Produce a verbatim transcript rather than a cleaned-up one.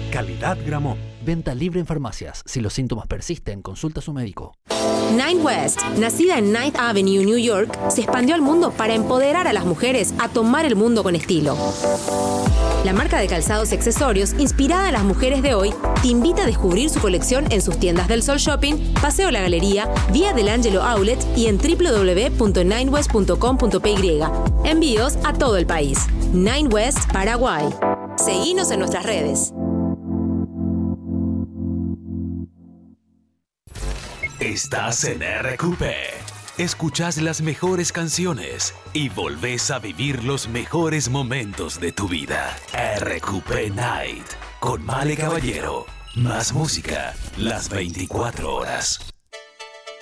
Calidad Gramont. Venta libre en farmacias. Si los síntomas persisten, consulta a su médico. Nine West, nacida en Ninth Avenue, New York, se expandió al mundo para empoderar a las mujeres a tomar el mundo con estilo. La marca de calzados y accesorios, inspirada en las mujeres de hoy, te invita a descubrir su colección en sus tiendas del Sol Shopping, Paseo La Galería, Vía del Ángelo Outlet y en w w w punto nine west punto com punto p y. Envíos a todo el país. Nine West, Paraguay. Seguinos en nuestras redes. Estás en R Q P. Escuchás las mejores canciones y volvés a vivir los mejores momentos de tu vida. R Q P Night con Male Caballero. Más música las veinticuatro horas.